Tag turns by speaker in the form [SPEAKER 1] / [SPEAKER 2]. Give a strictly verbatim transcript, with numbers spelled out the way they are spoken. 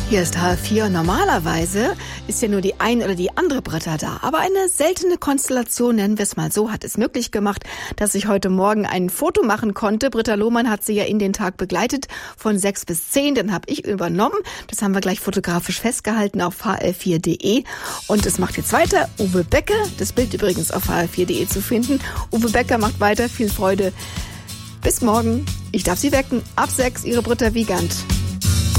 [SPEAKER 1] Hier ist H F vier. Normalerweise ist ja nur die eine oder die andere Britta da. Aber eine seltene Konstellation, nennen wir es mal so, hat es möglich gemacht, dass ich heute Morgen ein Foto machen konnte. Britta Lohmann hat sie ja in den Tag begleitet von sechs bis zehn. Dann habe ich übernommen. Das haben wir gleich fotografisch festgehalten auf h f vier punkt de. Und es macht jetzt weiter. Uwe Becker, das Bild übrigens auf h f vier punkt de zu finden. Uwe Becker macht weiter. Viel Freude. Bis morgen. Ich darf Sie wecken. Ab sechs, Ihre Britta Wiegand.